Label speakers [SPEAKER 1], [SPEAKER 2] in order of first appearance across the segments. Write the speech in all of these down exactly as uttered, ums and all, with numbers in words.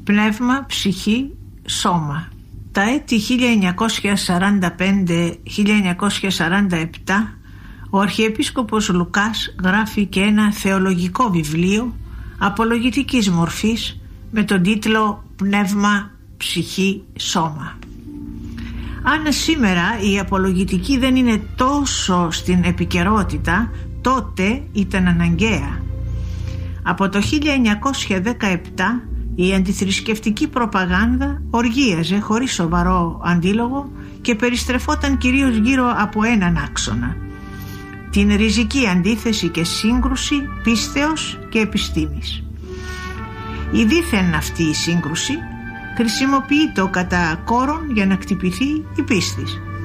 [SPEAKER 1] πνεύμα, ψυχή, σώμα. Τα έτη χίλια εννιακόσια σαράντα πέντε με χίλια εννιακόσια σαράντα επτά ο Αρχιεπίσκοπος Λουκάς γράφει και ένα θεολογικό βιβλίο απολογητικής μορφής με τον τίτλο «Πνεύμα, ψυχή, σώμα». Αν σήμερα η απολογητική δεν είναι τόσο στην επικαιρότητα, τότε ήταν αναγκαία. Από το χίλια εννιακόσια δεκαεπτά η αντιθρησκευτική προπαγάνδα οργίαζε χωρίς σοβαρό αντίλογο και περιστρεφόταν κυρίως γύρω από έναν άξονα: την ριζική αντίθεση και σύγκρουση πίστεως και επιστήμης. Η δήθεν αυτή η σύγκρουση χρησιμοποιείται κατά κόρον για να κτυπηθεί η πίστη.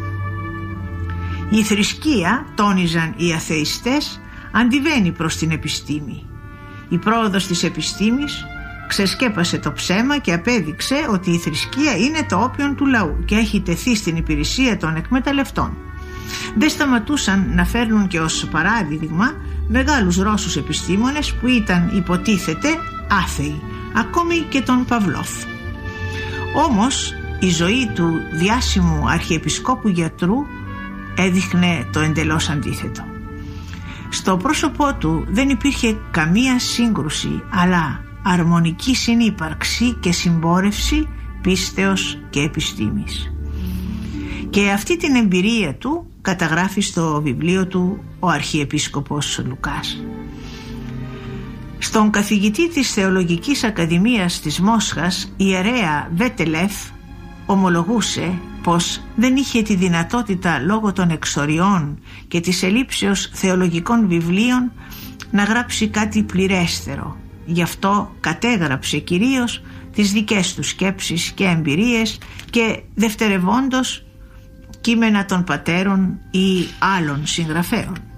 [SPEAKER 1] Η θρησκεία, τόνιζαν οι αθεϊστές, αντιβαίνει προς την επιστήμη. Η πρόοδος της επιστήμης ξεσκέπασε το ψέμα και απέδειξε ότι η θρησκεία είναι το όπιον του λαού και έχει τεθεί στην υπηρεσία των εκμεταλλευτών. Δεν σταματούσαν να φέρνουν και ως παράδειγμα μεγάλους Ρώσους επιστήμονες που ήταν υποτίθεται άθεοι, ακόμη και τον Παυλόφ. Όμως η ζωή του διάσημου αρχιεπισκόπου γιατρού έδειχνε το εντελώς αντίθετο. Στο πρόσωπό του δεν υπήρχε καμία σύγκρουση, αλλά αρμονική συνύπαρξη και συμπόρευση πίστεως και επιστήμης. Και αυτή την εμπειρία του καταγράφει στο βιβλίο του ο Αρχιεπίσκοπος Λουκάς. Στον καθηγητή της Θεολογικής Ακαδημίας της Μόσχας, ιερέα Βέτελεφ, ομολογούσε πως δεν είχε τη δυνατότητα λόγω των εξοριών και της ελλείψεως θεολογικών βιβλίων να γράψει κάτι πληρέστερο. Γι' αυτό κατέγραψε κυρίως τις δικές του σκέψεις και εμπειρίες και δευτερευόντως κείμενα των πατέρων ή άλλων συγγραφέων.